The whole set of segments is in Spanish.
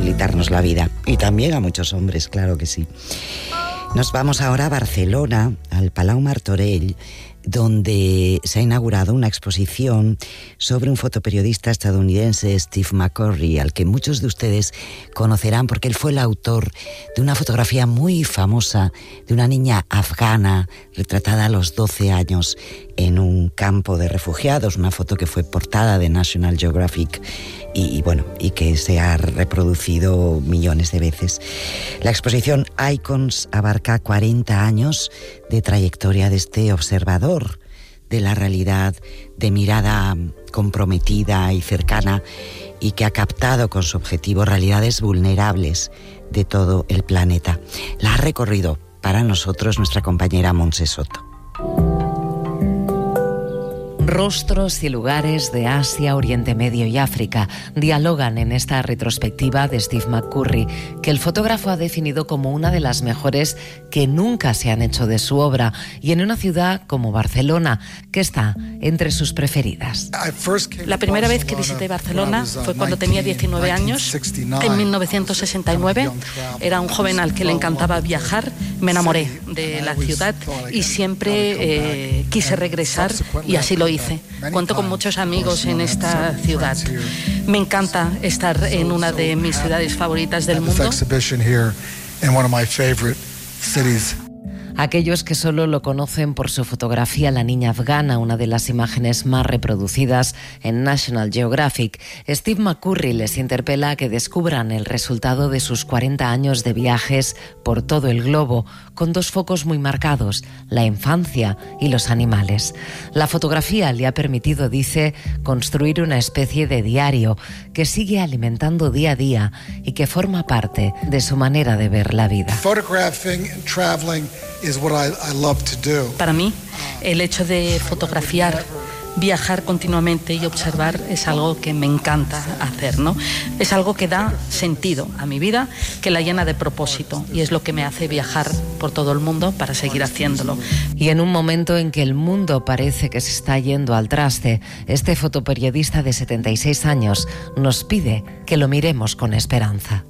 facilitarnos la vida. Y también a muchos hombres, claro que sí. Nos vamos ahora a Barcelona, al Palau Martorell, donde se ha inaugurado una exposición sobre un fotoperiodista estadounidense, Steve McCurry, al que muchos de ustedes conocerán porque él fue el autor de una fotografía muy famosa de una niña afgana retratada a los 12 años en un campo de refugiados, una foto que fue portada de National Geographic y que se ha reproducido millones de veces. La exposición Icons abarca 40 años de trayectoria de este observador de la realidad, de mirada comprometida y cercana, y que ha captado con su objetivo realidades vulnerables de todo el planeta. La ha recorrido para nosotros nuestra compañera Montse Soto. Rostros y lugares de Asia, Oriente Medio y África dialogan en esta retrospectiva de Steve McCurry, que el fotógrafo ha definido como una de las mejores que nunca se han hecho de su obra, y en una ciudad como Barcelona, que está entre sus preferidas. La primera vez que visité Barcelona fue cuando tenía 19 años, en 1969. Era un joven al que le encantaba viajar. Me enamoré de la ciudad y siempre quise regresar, y así lo hice. Cuento con muchos amigos en esta ciudad. Me encanta estar en una de mis ciudades favoritas del mundo. Aquellos que solo lo conocen por su fotografía La niña afgana, una de las imágenes más reproducidas en National Geographic, Steve McCurry les interpela a que descubran el resultado de sus 40 años de viajes por todo el globo, con dos focos muy marcados: la infancia y los animales. La fotografía le ha permitido, dice, construir una especie de diario que sigue alimentando día a día y que forma parte de su manera de ver la vida. Para mí, el hecho de fotografiar, viajar continuamente y observar es algo que me encanta hacer, ¿no? Es algo que da sentido a mi vida, que la llena de propósito, y es lo que me hace viajar por todo el mundo para seguir haciéndolo. Y en un momento en que el mundo parece que se está yendo al traste, este fotoperiodista de 76 años nos pide que lo miremos con esperanza.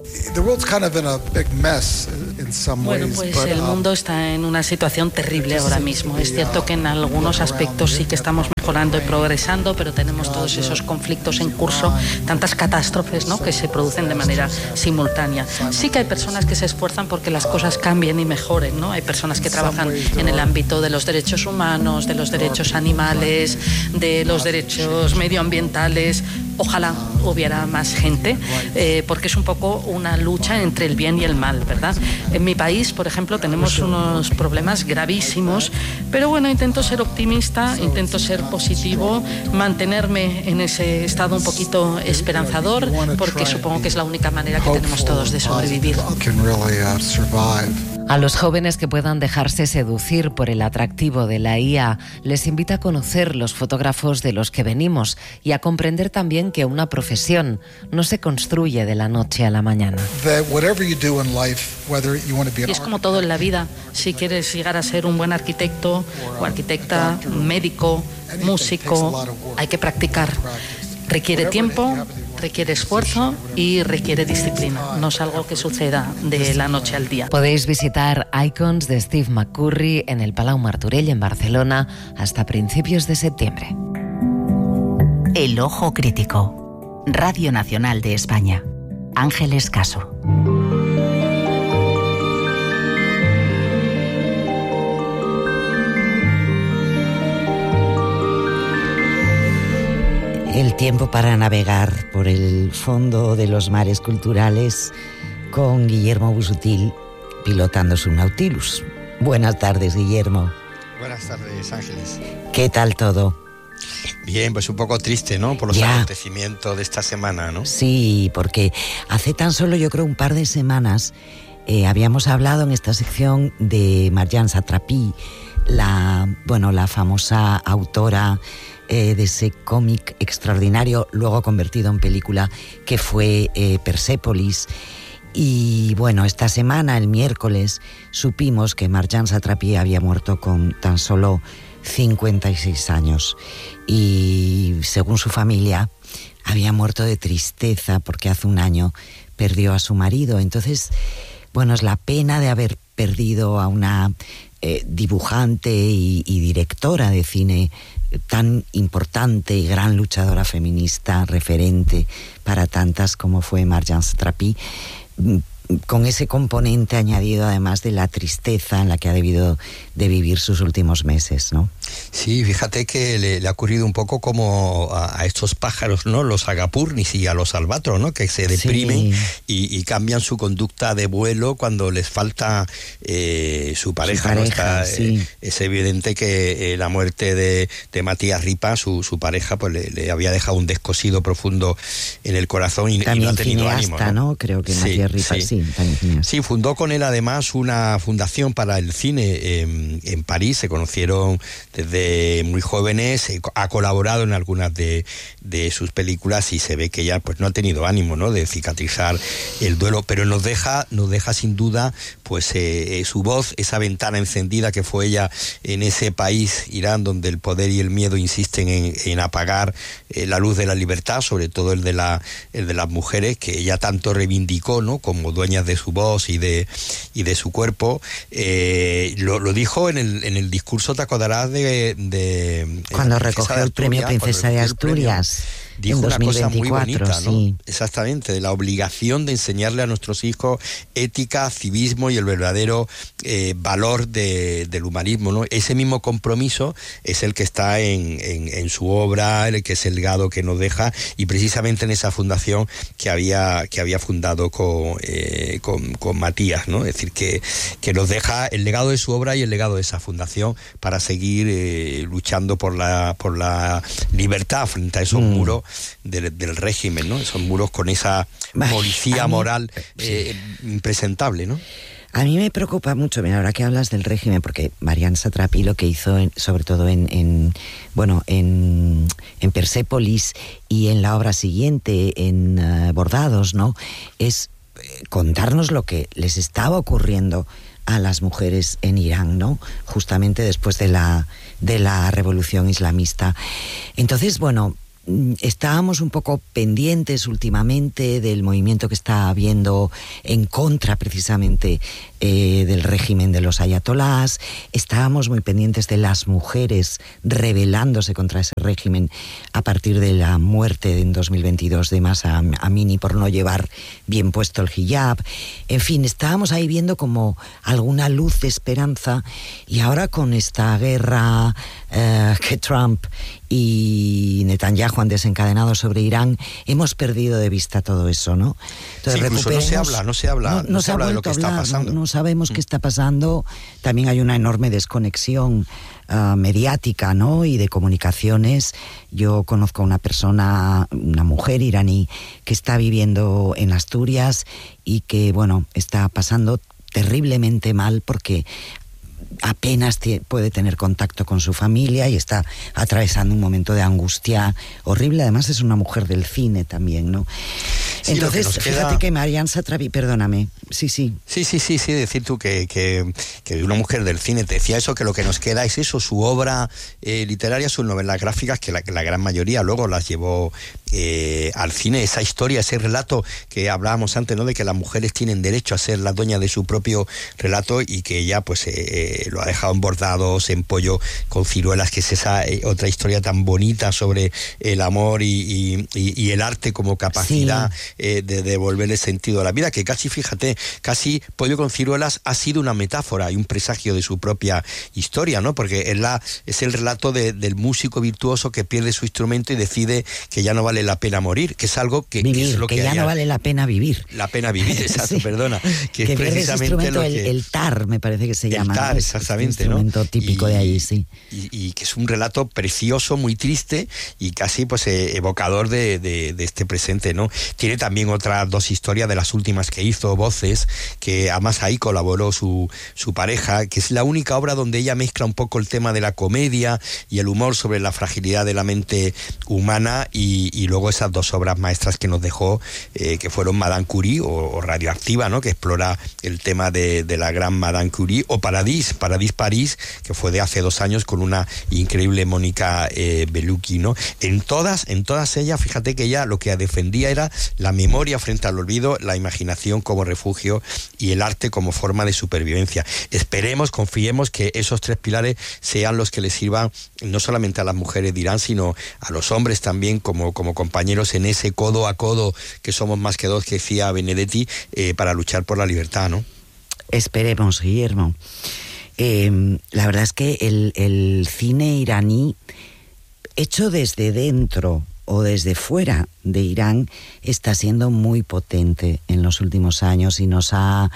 Bueno, pues el mundo está en una situación terrible ahora mismo. Es cierto que en algunos aspectos sí que estamos mejorando y progresando, pero tenemos todos esos conflictos en curso, tantas catástrofes, ¿no?, que se producen de manera simultánea. Sí que hay personas que se esfuerzan porque las cosas cambien y mejoren, ¿no? Hay personas que trabajan en el ámbito de los derechos humanos, de los derechos animales, de los derechos medioambientales. Ojalá hubiera más gente, porque es un poco una lucha entre el bien y el mal, ¿verdad? En mi país, por ejemplo, tenemos unos problemas gravísimos, pero bueno, intento ser optimista, intento ser positivo, mantenerme en ese estado un poquito esperanzador, porque supongo que es la única manera que tenemos todos de sobrevivir. A los jóvenes que puedan dejarse seducir por el atractivo de la IA, les invita a conocer los fotógrafos de los que venimos y a comprender también que una profesión no se construye de la noche a la mañana. Y es como todo en la vida. Si quieres llegar a ser un buen arquitecto o arquitecta, médico, músico, hay que practicar. Requiere tiempo, requiere esfuerzo y requiere disciplina. No es algo que suceda de la noche al día. Podéis visitar Icons de Steve McCurry en el Palau Martorell en Barcelona hasta principios de septiembre. El Ojo Crítico. Radio Nacional de España. Ángeles Caso. El tiempo para navegar por el fondo de los mares culturales con Guillermo Busutil pilotando su Nautilus. Buenas tardes, Guillermo. Buenas tardes, Ángeles. ¿Qué tal todo? Bien, pues un poco triste, ¿no? Por los acontecimientos de esta semana, ¿no? Sí, porque hace tan solo, yo creo, un par de semanas habíamos hablado en esta sección de Marjane Satrapi, la famosa autora de ese cómic extraordinario, luego convertido en película, que fue Persépolis. Y bueno, esta semana, el miércoles, supimos que Marjane Satrapi había muerto con tan solo 56 años. Y según su familia, había muerto de tristeza porque hace un año perdió a su marido. Entonces, bueno, es la pena de haber perdido a una dibujante y directora de cine tan importante y gran luchadora feminista, referente para tantas como fue Marjane Satrapi, con ese componente añadido además de la tristeza en la que ha debido de vivir sus últimos meses, ¿no? Sí, fíjate que le ha ocurrido un poco como a estos pájaros, ¿no? Los agapurnis y a los albatros, ¿no? Que se deprimen y cambian su conducta de vuelo cuando les falta su pareja, ¿no? Es evidente que la muerte de Matías Ripa, su pareja, pues le había dejado un descosido profundo en el corazón y no ha tenido cineasta, ánimo, ¿no? Creo que Matías Ripa, sí, fundó con él además una fundación para el cine en París. Se conocieron desde muy jóvenes, ha colaborado en algunas de sus películas y se ve que ya pues no ha tenido ánimo, ¿no? De cicatrizar el duelo, pero nos deja sin duda pues su voz, esa ventana encendida que fue ella en ese país, Irán, donde el poder y el miedo insisten en apagar la luz de la libertad, sobre todo el de las mujeres, que ella tanto reivindicó, ¿no? Como dueñas de su voz y de su cuerpo. Lo dijo en el discurso, te acordarás de cuando recogió el premio Princesa de Asturias. Dijo una cosa muy bonita, ¿no? Sí. Exactamente, de la obligación de enseñarle a nuestros hijos ética, civismo y el verdadero valor del humanismo, ¿no? Ese mismo compromiso es el que está en su obra, el que es el legado que nos deja, y precisamente en esa fundación que había fundado con Matías, ¿no? Es decir, que nos deja el legado de su obra y el legado de esa fundación para seguir luchando por la libertad frente a esos muros del régimen, ¿no? Esos muros con esa policía moral impresentable, ¿no? A mí me preocupa mucho, mira, ahora que hablas del régimen, porque Marjane Satrapi lo que hizo, sobre todo en Persépolis y en la obra siguiente, en Bordados, ¿no? Es contarnos lo que les estaba ocurriendo a las mujeres en Irán, ¿no? Justamente después de la revolución islamista. Entonces, bueno, estábamos un poco pendientes últimamente del movimiento que está habiendo en contra precisamente del régimen de los ayatolás. Estábamos muy pendientes de las mujeres rebelándose contra ese régimen a partir de la muerte en 2022 de Mahsa Amini por no llevar bien puesto el hijab. En fin, estábamos ahí viendo como alguna luz de esperanza, y ahora con esta guerra que Trump y Netanyahu han desencadenado sobre Irán, hemos perdido de vista todo eso, ¿no? Entonces, sí, incluso no se habla de lo que está pasando. No sabemos qué está pasando. También hay una enorme desconexión mediática, ¿no? Y de comunicaciones. Yo conozco a una persona, una mujer iraní, que está viviendo en Asturias y que, bueno, está pasando terriblemente mal porque apenas puede tener contacto con su familia y está atravesando un momento de angustia horrible. Además es una mujer del cine también, ¿no? Sí, entonces, fíjate que Marjane Satrapi, perdóname, sí, decir tú que una mujer del cine, te decía eso, que lo que nos queda es eso, su obra literaria, sus novelas gráficas, que la gran mayoría luego las llevó al cine, esa historia, ese relato que hablábamos antes, ¿no? De que las mujeres tienen derecho a ser las dueñas de su propio relato, y que ella pues lo ha dejado en Bordados, en Pollo con ciruelas, que es esa otra historia tan bonita sobre el amor y el arte como capacidad de devolverle sentido a la vida, que casi Pollo con ciruelas ha sido una metáfora y un presagio de su propia historia, ¿no? Porque es el relato del músico virtuoso que pierde su instrumento y decide que ya no vale la pena morir, que es algo que vivir, es lo que ya no vale la pena vivir. Exacto, sí. Perdona. Que es precisamente lo que... El tar, me parece que se llama. El tar, exactamente, ¿no? Instrumento típico de ahí, sí. Y que es un relato precioso, muy triste y casi pues evocador de este presente, ¿no? Tiene también otras dos historias de las últimas que hizo, Voces, que además ahí colaboró su pareja, que es la única obra donde ella mezcla un poco el tema de la comedia y el humor sobre la fragilidad de la mente humana, y luego esas dos obras maestras que nos dejó, que fueron Madame Curie o Radioactiva, ¿no? Que explora el tema de la gran Madame Curie, o Paradis París, que fue de hace 2 años con una increíble Mónica Bellucci, ¿no? En todas ellas, fíjate que ella lo que defendía era la memoria frente al olvido, la imaginación como refugio y el arte como forma de supervivencia. Esperemos, confiemos que esos 3 pilares sean los que les sirvan no solamente a las mujeres de Irán, sino a los hombres también como compañeros en ese codo a codo que somos más que 2, que decía Benedetti, para luchar por la libertad, ¿no? Esperemos, Guillermo. La verdad es que el cine iraní, hecho desde dentro o desde fuera de Irán, está siendo muy potente en los últimos años y nos ha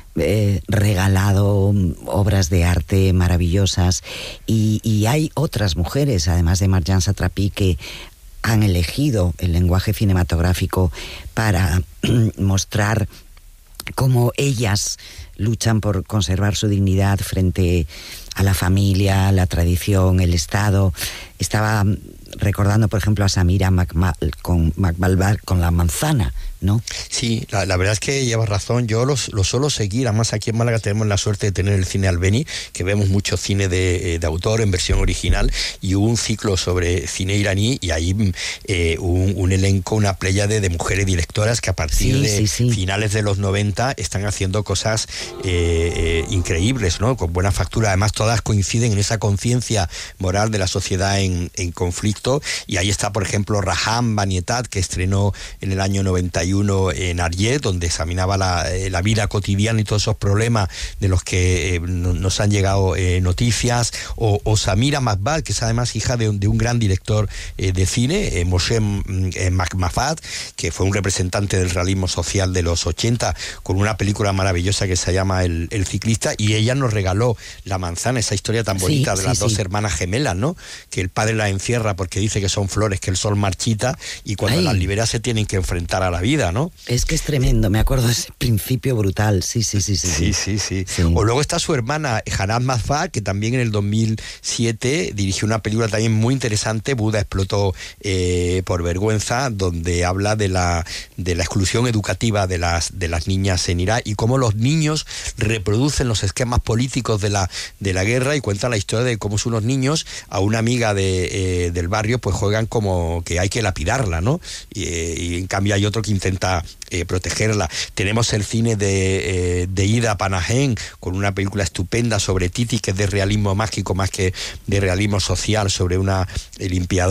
regalado obras de arte maravillosas, y hay otras mujeres, además de Marjan Satrapi, que han elegido el lenguaje cinematográfico para mostrar cómo ellas luchan por conservar su dignidad frente a la familia, la tradición, el Estado. Estaba recordando, por ejemplo, a Samira Makmalbaf con La manzana, ¿no? Sí, la verdad es que llevas razón. Yo lo suelo seguir. Además, aquí en Málaga tenemos la suerte de tener el cine Albeni, que vemos mucho cine de autor en versión original, y hubo un ciclo sobre cine iraní, y ahí un elenco, una pléyade de mujeres directoras que a partir de finales de los 90 están haciendo cosas increíbles, ¿no? Con buena factura. Además, todas coinciden en esa conciencia moral de la sociedad en conflicto, y ahí está, por ejemplo, Raham Banietat, que estrenó en el año 91 en Aryeh, donde examinaba la vida cotidiana y todos esos problemas de los que nos han llegado noticias, o Samira Makbal, que es además hija de un gran director de cine, Moshe Makmafat, que fue un representante del realismo social de los 80, con una película maravillosa que se llama El ciclista, y ella nos regaló La manzana, esa historia tan bonita de las 2 hermanas gemelas, ¿no? Que el padre las encierra porque dice que son flores que el sol marchita, y cuando las libera se tienen que enfrentar a la vida, ¿no? Es que es tremendo, me acuerdo de ese principio brutal, sí. O luego está su hermana Hanat Mazfar, que también en el 2007 dirigió una película también muy interesante, Buda explotó por vergüenza, donde habla de la exclusión educativa de las niñas en Irak, y cómo los niños reproducen los esquemas políticos de la guerra, y cuenta la historia de cómo unos niños a una amiga del barrio pues juegan como que hay que lapidarla, ¿no? Y en cambio hay otro que intenta protegerla. Tenemos el cine de Ida Panahen, con una película estupenda sobre Titi, que es de realismo mágico más que de realismo social, sobre una limpiadora